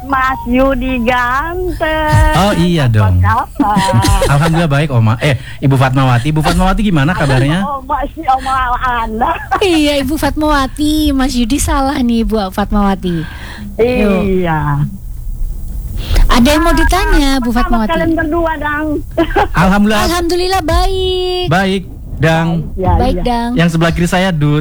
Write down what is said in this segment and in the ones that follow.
Mas Yudi ganteng. Oh iya dong. Alhamdulillah baik Oma. Ibu Fatmawati. Ibu Fatmawati gimana kabarnya? Masih Oma Anda. Iya Ibu Fatmawati. Mas Yudi salah nih Bu Fatmawati. Iya. Ada yang mau ditanya Bu Fatmawati? Kalian berdua dong. Alhamdulillah baik. Baik. Dang. Baik Dang. Yang sebelah kiri saya Dut.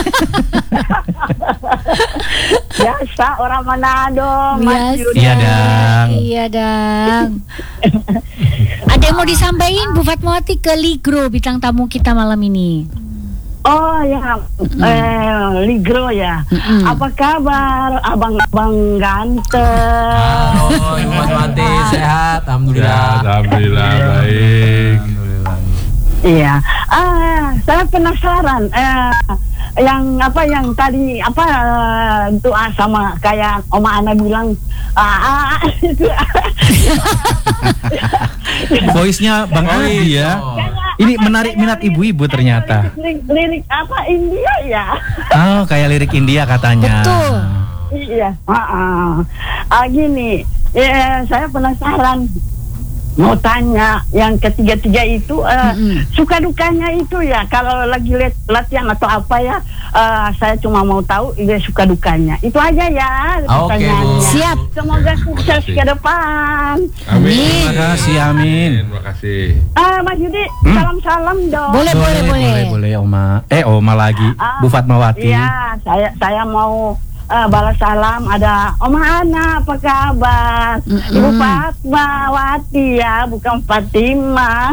Biasa orang Manado, Mas Yudi. Iya Dang. Iya Dang. Ada yang mau disampaikan Bu Fatmawati ke Ligro bintang tamu kita malam ini? Oh ya, Ligro ya. Apa kabar abang-abang ganteng? Oh, Ibu Fatmawati sehat, alhamdulillah. Alhamdulillah baik. Iya, saya penasaran yang tadi doa sama kayak Oma Ana bilang itu. Voice-nya Bang Adi ya. Ini menarik minat ibu-ibu ternyata. Lirik apa India ya? Oh, kayak lirik India katanya. Betul. Iya. Gini, saya penasaran. Mau tanya yang ketiga-tiga itu suka dukanya itu ya kalau lagi latihan atau apa ya, saya cuma mau tahu dia suka dukanya itu aja ya pertanyaannya. Siap. Semoga sukses ke depan. Amin. Terima kasih, amin. Terima kasih. Mas Yudi, salam-salam dong. Boleh. Oma. Oma lagi. Bu Fatmawati. Iya, saya mau balas salam. Ada Oma Ana, apa kabar? Ibu Fatmawati ya, bukan Fatima.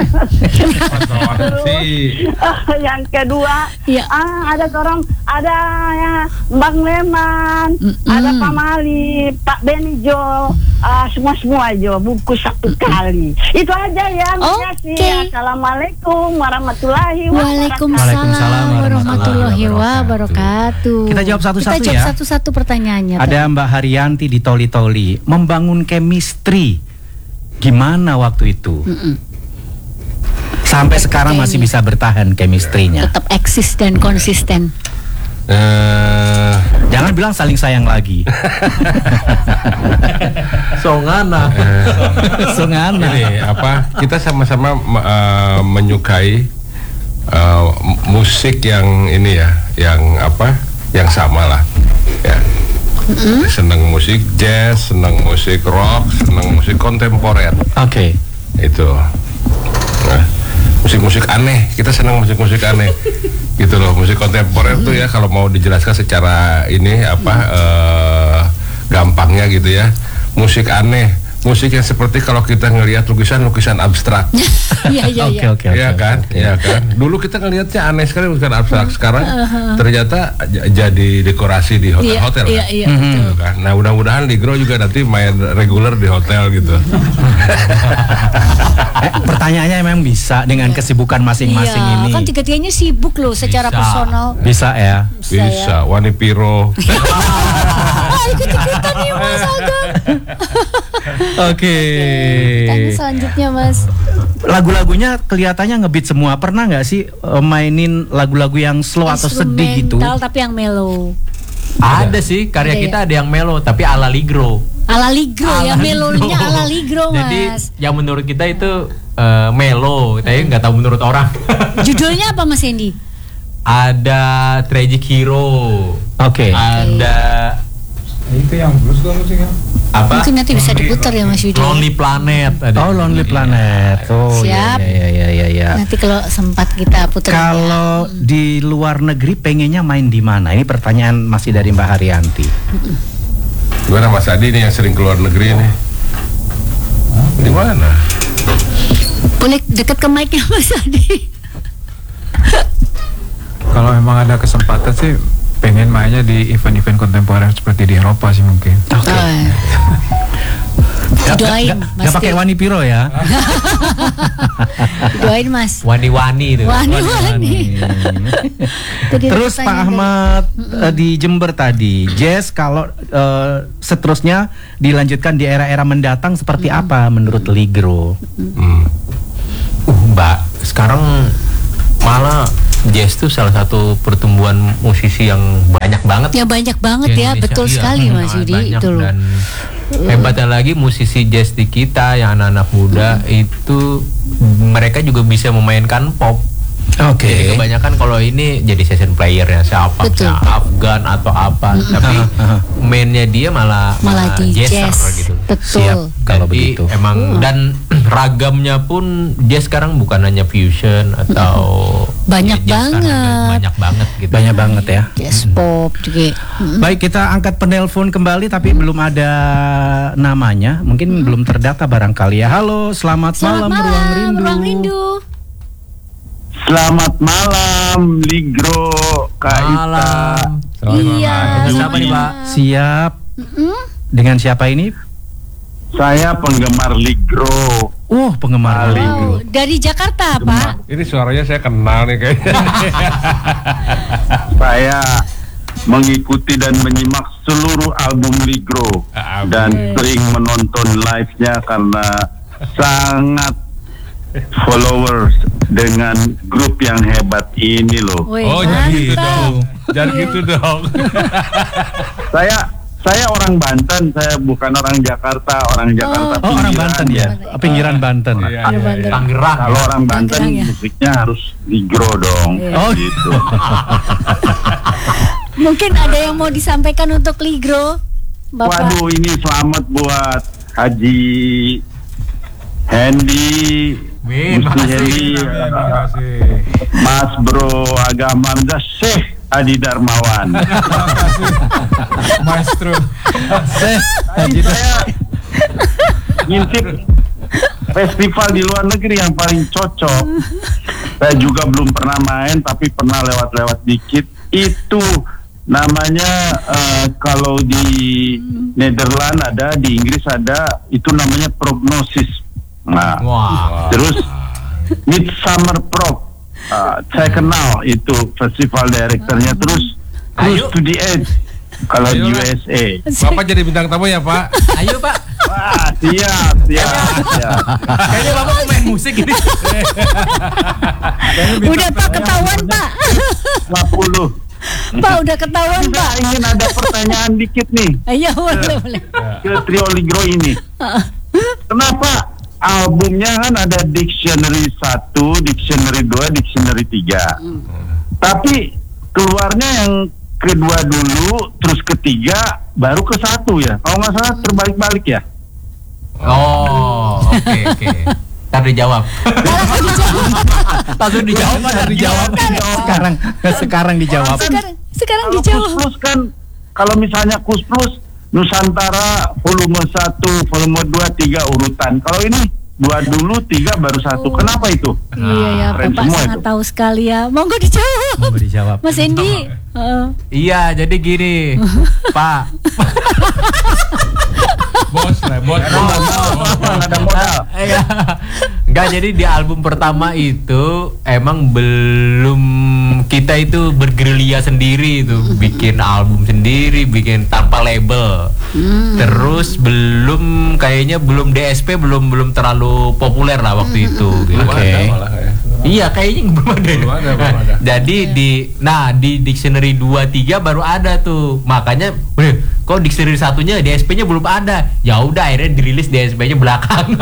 Yang kedua, ada ya Bang Leman, ada Pak Mali, Pak Benijo, semua Jo, buku satu kali. Itu aja ya. Terima kasih. Assalamualaikum warahmatullahi wabarakatuh. Waalaikumsalam warahmatullahi wabarakatuh. Kita jawab satu-satu ya. Satu-satu pertanyaannya. Ada Mbak Haryanti di Toli-Toli. Membangun chemistry gimana waktu itu? Sampai sekarang masih bisa bertahan chemistry-nya. Tetap eksis dan konsisten. Jangan bilang saling sayang lagi. Songana. Ini kita sama-sama menyukai musik yang ini ya, yang sama lah. Ya. Senang musik jazz, senang musik rock, senang musik kontemporer. Oke. Itu. Nah, musik-musik aneh, kita senang musik-musik aneh. Gitu loh, musik kontemporer tuh ya kalau mau dijelaskan secara ini gampangnya gitu ya. Musik aneh, musik yang seperti kalau kita ngelihat lukisan abstrak. Oke. Iya kan? Dulu kita ngelihatnya aneh sekali lukisan abstrak, sekarang ternyata jadi dekorasi di hotel-hotel. Iya, Gitu kan. Nah, mudah-mudahan Ligro juga nanti main reguler di hotel gitu. Pertanyaannya memang bisa dengan kesibukan masing-masing ini. Kan tiga-tiganya sibuk loh secara personal. Bisa ya. Bisa, Wani Piro. Ikut-ikutan nih Mas Agam. Oke. Tanya selanjutnya Mas. Lagu-lagunya kelihatannya ngebeat semua. Pernah nggak sih mainin lagu-lagu yang slow atau sedih gitu? Instrumental tapi yang mellow. Ada sih karya kita ada yang mellow tapi ala Ligro. Ala Ligro ya, melonya ala Ligro Mas. Jadi yang menurut kita itu mellow, tapi nggak tahu menurut orang. Judulnya apa Mas Hendy? Ada Tragic Hero. Oke. Ada itu yang blues kan musiknya. apa? Mungkin nanti bisa diputar ya Mas Yudi. Lonely Planet ada. Oh, Lonely Planet. Oh, siap. Ya. Nanti kalau sempat kita putar. Kalau di luar negeri pengennya main di mana? Ini pertanyaan masih dari Mbak Haryanti. Gimana Mas Adi nih yang sering keluar negeri nih? Di mana? Boleh dekat ke mic-nya Mas Adi. Kalau memang ada kesempatan sih pengen mainnya di event-event kontemporer seperti di Eropa sih mungkin. Oke. Doain Mas. Gak pakai Wani Piro ya? Doain Mas. Wani-wani itu. Wani-wani. Terus Pak Ahmad di Jember tadi, jazz kalau seterusnya dilanjutkan di era-era mendatang seperti apa menurut Ligro? Mbak, sekarang malah jazz itu salah satu pertumbuhan musisi yang banyak banget. Ya banyak banget ya, Indonesia, betul iya, sekali Mas Yudi banyak, itu loh. Dan Hebatnya lagi musisi jazz di kita yang anak-anak muda itu mereka juga bisa memainkan pop. Oke. Jadi kebanyakan kalau ini jadi session playernya siapa, misalnya Afgan atau apa, tapi mainnya dia malah di jazzer jazz gitu. betul. Siap kalau Jadi begitu. emang dan ragamnya pun jazz sekarang bukan hanya fusion atau Banyak jazz banget. kan, banyak banget gitu. Banyak banget ya. Jazz pop juga. Baik, kita angkat penelpon kembali tapi belum ada namanya. Mungkin belum terdata barangkali ya. Halo, selamat malam Ruang Rindu. Selamat malam, Ligro, Kak Ita. Malam. Iya. Dengan siapa nih, Pak? Siap. Dengan siapa ini? Saya penggemar Ligro. Penggemar Oh, Ligro. dari Jakarta, Pak. Ini suaranya saya kenal nih kayaknya. Saya mengikuti dan menyimak seluruh album Ligro dan sering menonton live-nya karena sangat followers dengan grup yang hebat ini loh. Wih, Jangan gitu mantap. dong. Jangan gitu dong. Saya orang Banten, saya bukan orang Jakarta. Orang Jakarta Oh, orang pinggiran Banten ya. Pinggiran Banten. Iya, Iya, Banten. Tangerang. Kalau orang Banten Tangerang ya. musiknya harus Ligro dong. Oh, Gitu. Mungkin ada yang mau disampaikan untuk Ligro, Bapak. Waduh, ini selamat buat Haji Hendy, Min, Gusti makasih. Hendy, Mas Bro Agama Syekh Adi Darmawan. Maestro. Tadi saya ngintip festival di luar negeri yang paling cocok. Saya juga belum pernah main, tapi pernah lewat-lewat dikit. Itu namanya kalau di Nederland ada, di Inggris ada, itu namanya Prognosis. Nah, Wah. terus Midsummer Prog, saya kenal itu festival direkturnya. Terus Cruise Ayo. to the Edge kalau di Ayolah. USA. Bapak jadi bintang tamu ya, Pak? Ayo, Pak. Wah, siap. Kayaknya Bapak pemain musik ini. Udah Pak ketahuan, Pak. 50. Pak udah ketahuan, Saya Pak. ingin ada pertanyaan dikit nih Ayo, boleh. ke trio Ligro ini. Kenapa albumnya kan ada Dictionary 1, Dictionary 2, Dictionary 3. Tapi keluarnya yang kedua dulu, terus ketiga, baru ke 1 ya. Kalau nggak salah terbalik-balik ya. Oh, oke. Ntar dijawab. Langsung dijawab, Pak. Dijawab. Sekarang dijawab. Sekarang Kalau dijawab. Kus Plus kan, kalau misalnya Kus Plus Nusantara volume 1, volume 2, 3 urutan. Kalau ini 2 dulu, 3 baru 1. Kenapa itu? Iya ya, keren Bapak semua sangat itu. tahu sekali ya. Monggo dijawab. Mau dijawab. Mas Endi. Iya, jadi gini, Pak. Bos. Ada modal. Enggak, jadi di album pertama itu emang belum, kita itu bergerilya sendiri itu, bikin album sendiri, bikin tanpa label. Terus kayaknya belum DSP belum terlalu populer lah waktu itu. Gitu. Oke. Iya, kayaknya belum ada. Belum ada. Jadi di Dictionary 2 3 baru ada tuh. Makanya, kok Dictionary satunya DSP-nya belum ada. Ya udah, akhirnya dirilis DSP-nya belakangan.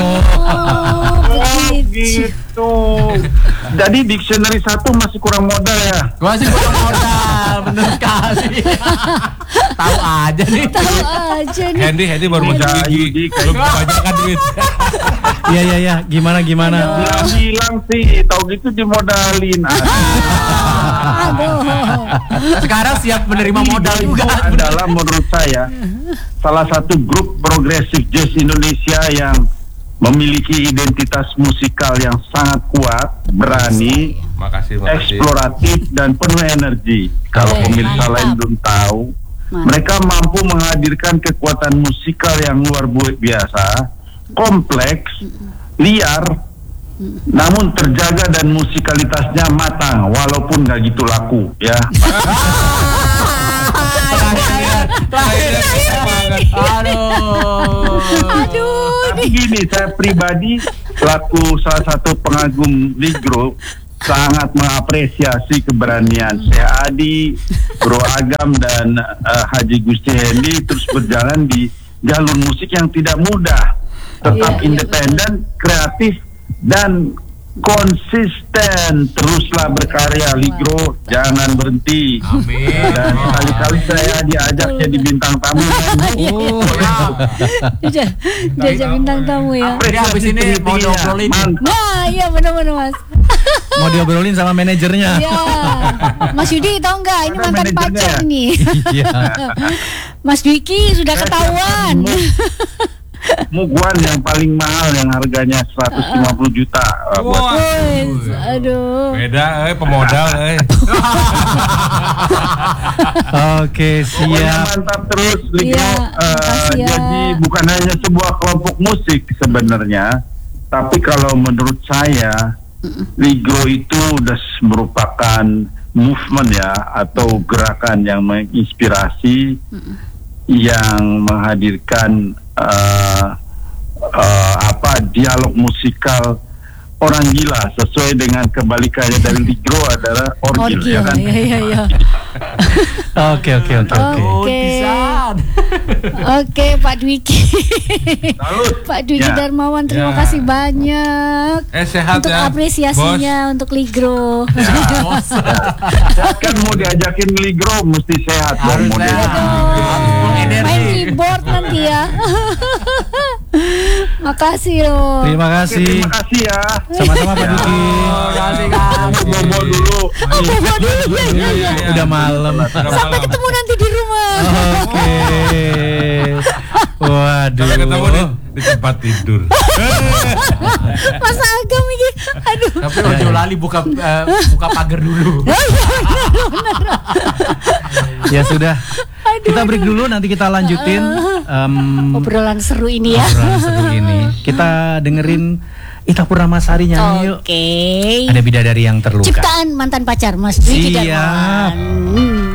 Gitu. Jadi Dictionary 1 masih kurang modal ya. Masih kurang modal, bener sekali. Tahu aja nih. Tahu aja nih. Hendy baru masuk gigi. Belum kebanyakan duit. Iya. Gimana? Bilang sih, tahu gitu dimodalin. Aduh. Sekarang siap menerima modal juga. Itu adalah menurut saya salah satu grup progresif jazz Indonesia yang memiliki identitas musikal yang sangat kuat, berani, Makasih. eksploratif dan penuh energi. Kalau Oke, pemirsa mantap. lain belum tahu, Mantap. mereka mampu menghadirkan kekuatan musikal yang luar biasa, kompleks, liar, namun terjaga dan musikalitasnya matang, walaupun nggak gitu laku, ya. Aduh. Tapi gini, saya pribadi selaku salah satu pengagum Ligro sangat mengapresiasi keberanian Syekh Adi, Bro Agam dan Haji Gusti Hendy terus berjalan di jalur musik yang tidak mudah, tetap independen, kreatif, dan konsisten. Teruslah berkarya Ligro, jangan berhenti. Amin. Dan kali-kali saya diajak jadi bintang tamu. Diajak bintang tamu ya. Jadi habis ini mau diobrolin. Nah, iya benar-benar Mas. Mau diobrolin sama manajernya. Iya. Mas Yudi tahu nggak? Ini Mana mantan manajernya? pacar nih. Iya. Mas Dwiki sudah ketahuan. Mugwan yang paling mahal yang harganya 150 juta buat Wes, aduh. Beda, pemodal, Oke, Pokoknya siap. mantap terus Ligro. Iya, makasih ya. Jadi bukan hanya sebuah kelompok musik sebenarnya, tapi kalau menurut saya Ligro itu udah merupakan movement ya, atau gerakan yang menginspirasi, yang menghadirkan dialog musikal orang gila, sesuai dengan kebalikannya dari Ligro adalah orgil, ya kan? Iya. Oke. Oke, Pak Dwiki. Salut. Pak Dwiki Ya. Darmawan, terima Ya. kasih banyak Sehat untuk ya, apresiasinya untuk Ligro. Saya kan mau diajakin Ligro mesti sehat dong Harus modelnya. sehat. Main keyboard nanti ya. Makasih loh. Terima Oke, kasih. terima kasih ya. Sama-sama Pak Duki. Kasih Kang. Bobo dulu. Iya. Udah malam. Sampai ketemu nanti di rumah. Oke. Waduh. Sampai ketemu di tempat tidur. Masa agam ini. Aduh. Tapi ojo lali buka pagar dulu. Ya sudah. Kita break dulu, nanti kita lanjutin Obrolan seru ini ya. obrolan seru ini. Kita dengerin Ita Purnamasari nyanyi yuk. Oke. Ada bidadari yang terluka. Ciptaan mantan pacar Mas Dwiki Siap. Darmawan.